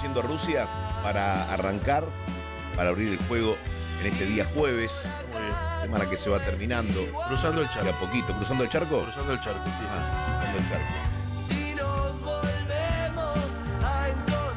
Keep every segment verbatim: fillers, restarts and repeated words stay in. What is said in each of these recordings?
haciendo Rusia para arrancar, para abrir el juego en este día jueves. Muy bien. Semana que se va terminando. Cruzando el De charco. a poquito. ¿Cruzando el charco? Cruzando el charco, sí, sí, Ah, cruzando el charco. Si nos volvemos a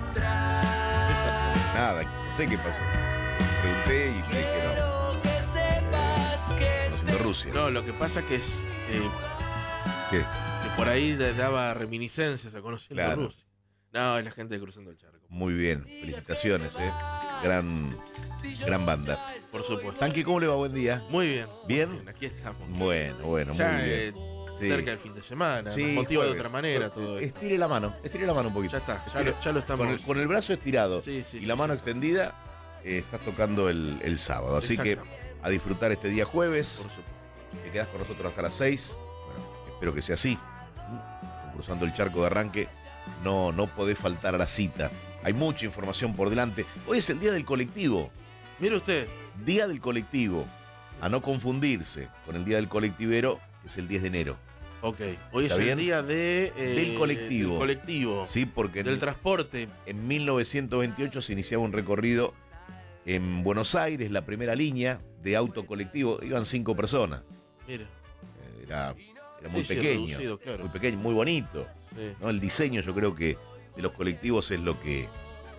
encontrar. Nada, no sé qué pasó. Pregunté y me dijeron, Quiero que sepas que haciendo Rusia. No, lo que pasa que es eh, ¿Qué? que por ahí le daba reminiscencias a conociendo Claro. Rusia. No, es la gente de Cruzando el Charco. Muy bien, felicitaciones, eh. Gran, gran banda. Por supuesto. Tanque, ¿cómo le va? Buen día. Muy bien. ¿Bien? Muy Aquí estamos. Bueno, bueno, ya muy eh, bien. Sí. cerca del fin de semana. Sí, nos motiva de jueves. otra manera todo esto. Estire la mano, estire la mano un poquito. Ya está, ya Estire. lo, ya lo estamos. Con el, con el brazo estirado Sí, sí, y sí, la mano sí. extendida, eh, estás tocando el, el sábado. Así que Exactamente. a disfrutar este día jueves. Por supuesto. Te quedas con nosotros hasta las seis. Bueno, espero que sea así. Cruzando el charco de arranque, no, no podés faltar a la cita. Hay mucha información por delante. Hoy es el día del colectivo. Mire usted. Día del colectivo. A no confundirse con el día del colectivero, que es el diez de enero. Ok. Hoy es ¿Está bien? el día de, eh, Del colectivo. del colectivo. Sí, porque Del en, transporte. en mil novecientos veintiocho se iniciaba un recorrido en Buenos Aires, la primera línea de auto colectivo. Iban cinco personas. Mire. Eh, Era, era muy Sí, sí, pequeño. reducido, claro. Muy pequeño, muy bonito. Sí. ¿No? El diseño, yo creo que de los colectivos es lo que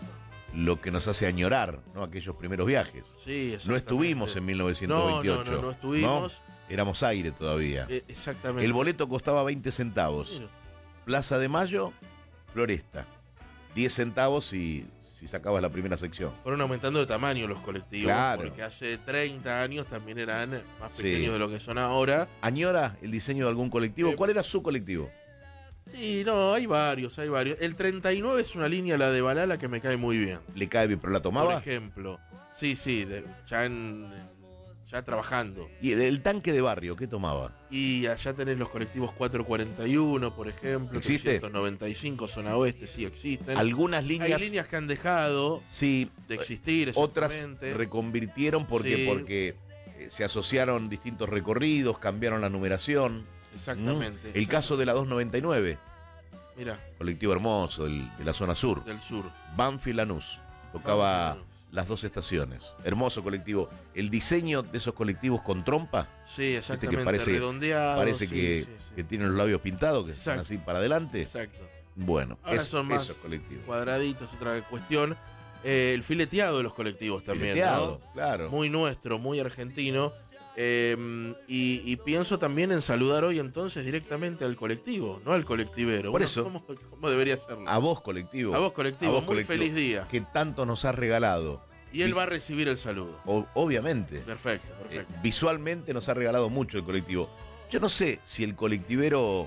lo que nos hace añorar, ¿no? Aquellos primeros viajes. Sí, No estuvimos en mil novecientos veintiocho. No, no, no, no estuvimos. ¿no? Éramos aire todavía. Eh, exactamente. El boleto costaba veinte centavos. Mire, Plaza de Mayo, Floresta. diez centavos si, si sacabas la primera sección. fueron aumentando de tamaño los colectivos. Claro. Porque hace treinta años también eran más Sí. pequeños de lo que son ahora. ¿Añora el diseño de algún colectivo? Eh, ¿Cuál era su colectivo? Sí, no, hay varios, hay varios. El treinta y nueve es una línea, la de Balala, que me cae muy bien. ¿Le cae bien, pero la Por tomaba? ejemplo. Sí, sí, de- ya en, ya trabajando. ¿Y el, el tanque de barrio qué tomaba? Y allá tenés los colectivos cuatrocientos cuarenta y uno, por ejemplo. ¿Existe? trescientos noventa y cinco, zona oeste, sí existen. Algunas líneas, Hay líneas que han dejado sí, de existir, otras exactamente. reconvirtieron porque, Sí. porque eh, se asociaron distintos recorridos, cambiaron la numeración. Exactamente. Mm. El caso de la doscientos noventa y nueve, Mira, colectivo hermoso del- de la zona sur. del sur. Banfield Lanús, tocaba Banfield Lanús. las dos estaciones. Hermoso colectivo. El diseño de esos colectivos con trompa, Sí, exactamente. que parece- redondeado. parece sí, que, sí, sí. que tienen los labios pintados, que están Exacto. así para adelante. Exacto. Bueno, Ahora es- son más esos colectivos. cuadraditos, otra cuestión. Eh, el fileteado de los colectivos también, Fileteado, ¿no? claro. Muy nuestro, muy argentino. Eh, y, y pienso también en saludar hoy entonces directamente al colectivo, no al colectivero. Por Bueno, eso- ¿Cómo, cómo debería serlo? A vos, colectivo. A vos, colectivo, A vos, muy colectivo, feliz día. Que tanto nos has regalado. Y él va a recibir el saludo. O- obviamente. Perfecto, Eh, perfecto. visualmente nos ha regalado mucho el colectivo. Yo no sé si el colectivero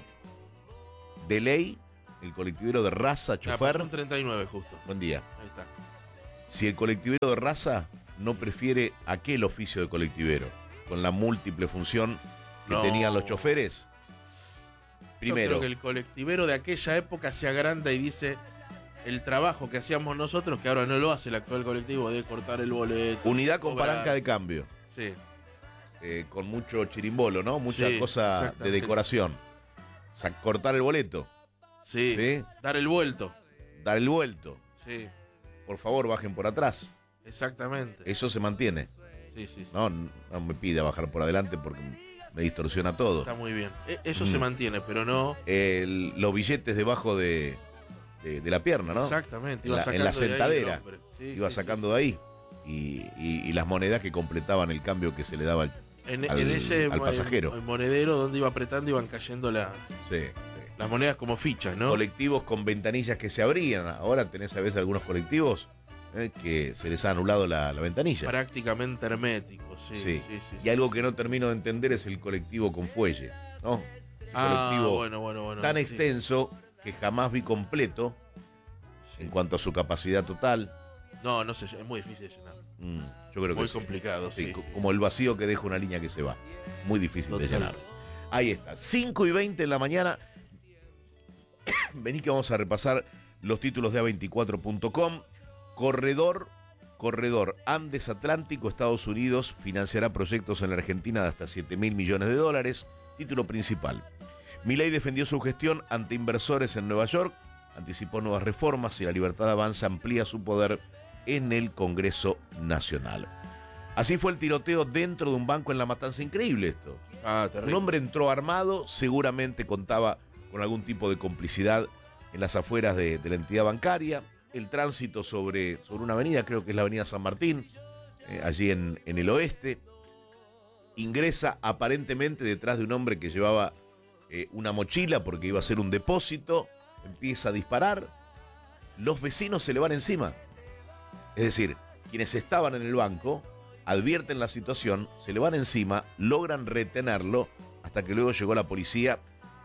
de ley, el colectivero de raza, Ah, chofer. pasó un treinta y nueve justo. Buen día. Ahí está. Si el colectivero de raza no prefiere aquel oficio de colectivero, con la múltiple función que No. tenían los choferes. Primero, Yo creo que el colectivero de aquella época se agranda y dice el trabajo que hacíamos nosotros, que ahora no lo hace el actual colectivo, de cortar el boleto. unidad con cobrar. palanca de cambio, Sí, eh, con mucho chirimbolo, ¿no? Mucha Sí, cosa de exactamente. decoración. Sa- cortar el boleto, sí, ¿sí? dar el vuelto. Dar el vuelto. Sí, Por favor, bajen por atrás. exactamente. Eso se mantiene. Sí, sí, sí. No, no me pide bajar por adelante porque me distorsiona todo. Está muy bien. E- Eso Mm. se mantiene, pero no. El- los billetes debajo de, de- de la pierna, ¿no? Exactamente. En Iba la- en sacando la de ahí el sentadera. hombre. Sí, Iba sí, sacando sí, de ahí. Y, y- y las monedas que completaban el cambio que se le daba al. sí. En, al- en ese al mo- pasajero. el monedero donde iba apretando iban cayendo las, Sí, sí. las monedas como fichas, ¿no? Colectivos con ventanillas que se abrían. Ahora tenés a veces algunos colectivos eh, que se les ha anulado la, la ventanilla. Prácticamente herméticos, sí. Sí. sí, sí, Y algo que no termino de entender es el colectivo con fuelle, ¿no? Ese Ah, colectivo bueno, bueno, bueno. tan sí, extenso que jamás vi completo sí. en cuanto a su capacidad total. No, no sé, es muy difícil de llenar. Mm, yo creo Muy que sí. complicado, Sí, sí, co- sí, como el vacío que deja una línea que se va. Muy difícil de Total. llenar. Ahí está, cinco y veinte en la mañana. Vení que vamos a repasar los títulos de A veinticuatro punto com. Corredor, corredor Andes Atlántico, Estados Unidos financiará proyectos en la Argentina de hasta siete mil millones de dólares. Título principal. Milei defendió su gestión ante inversores en Nueva York anticipó nuevas reformas y la Libertad Avanza amplía su poder en el Congreso Nacional. Así fue el tiroteo dentro de un banco en La Matanza. Increíble esto. Ah, terrible. Un hombre entró armado, seguramente contaba con algún tipo de complicidad en las afueras de, de la entidad bancaria. El tránsito sobre, sobre una avenida, creo que es la avenida San Martín, eh, allí en, en el oeste. Ingresa aparentemente detrás de un hombre que llevaba eh, una mochila porque iba a hacer un depósito. Empieza a disparar. Los vecinos se le van encima. Es decir, quienes estaban en el banco advierten la situación, se le van encima, logran retenerlo hasta que luego llegó la policía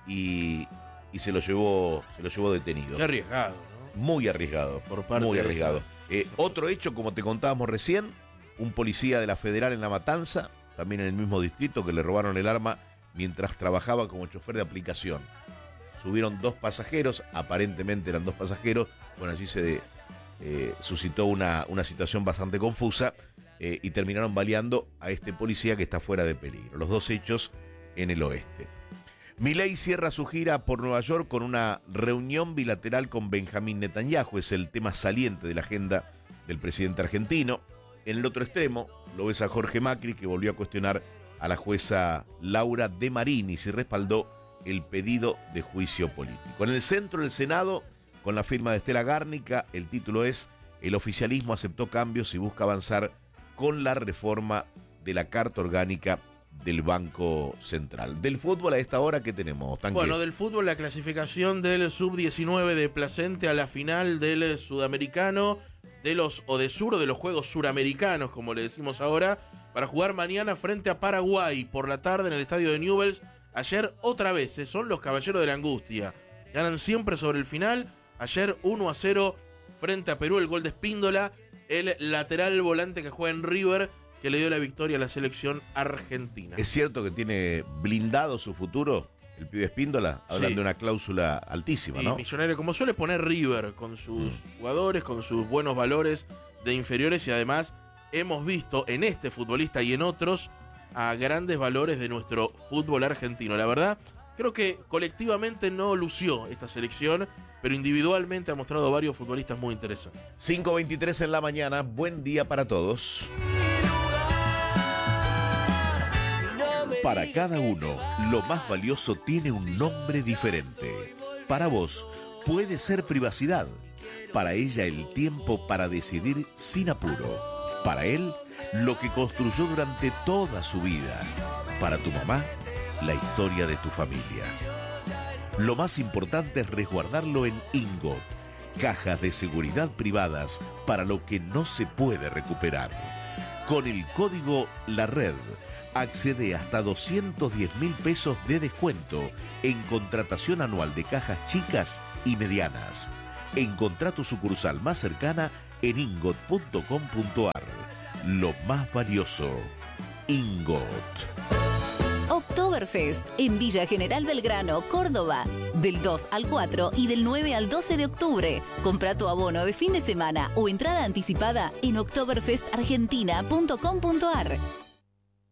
y, y se lo llevó, se lo llevó detenido. Qué arriesgado, ¿no? Muy arriesgado, Por parte muy de arriesgado. esas- Eh, otro hecho, como te contábamos recién, un policía de la Federal en La Matanza, también en el mismo distrito, que le robaron el arma mientras trabajaba como chofer de aplicación. Subieron dos pasajeros, aparentemente eran dos pasajeros, bueno, allí se eh, suscitó una, una situación bastante confusa eh, y terminaron baleando a este policía que está fuera de peligro. Los dos hechos en el oeste. Milei cierra su gira por Nueva York con una reunión bilateral con Benjamín Netanyahu. Es el tema saliente de la agenda del presidente argentino. En el otro extremo lo ves a Jorge Macri, que volvió a cuestionar a la jueza Laura De Marinis y respaldó el pedido de juicio político. En el centro del Senado, con la firma de Estela Gárnica, el título es: el oficialismo aceptó cambios y busca avanzar con la reforma de la Carta Orgánica del Banco Central. Del fútbol a esta hora, ¿qué tenemos? Tanque? Bueno, del fútbol, la clasificación del sub diecinueve de Placente a la final del sudamericano, de los Odesur, o de los Juegos Suramericanos, como le decimos ahora, para jugar mañana frente a Paraguay por la tarde en el estadio de Newell's. Ayer otra vez, eh, son los caballeros de la angustia. Ganan siempre sobre el final. Ayer uno a cero frente a Perú, el gol de Espíndola, el lateral volante que juega en River, que le dio la victoria a la selección argentina. ¿Es cierto que tiene blindado su futuro el pibe Espíndola? Hablan Sí. de una cláusula altísima, Y ¿no? Millonario, como suele poner River, con sus jugadores, con sus buenos valores de inferiores, y además hemos visto en este futbolista y en otros a grandes valores de nuestro fútbol argentino. La verdad, creo que colectivamente no lució esta selección, pero individualmente ha mostrado varios futbolistas muy interesantes. cinco veintitrés en la mañana, buen día para todos. Para cada uno, lo más valioso tiene un nombre diferente. Para vos, puede ser privacidad. Para ella, el tiempo para decidir sin apuro. Para él, lo que construyó durante toda su vida. Para tu mamá, la historia de tu familia. Lo más importante es resguardarlo en Ingot, cajas de seguridad privadas para lo que no se puede recuperar. Con el código La Red, accede hasta doscientos diez mil pesos de descuento en contratación anual de cajas chicas y medianas. Encontrá tu sucursal más cercana en ingot punto com punto ar. Lo más valioso, Ingot. Oktoberfest en Villa General Belgrano, Córdoba. Del dos al cuatro y del nueve al doce de octubre. Compra tu abono de fin de semana o entrada anticipada en oktoberfest argentina punto com punto ar.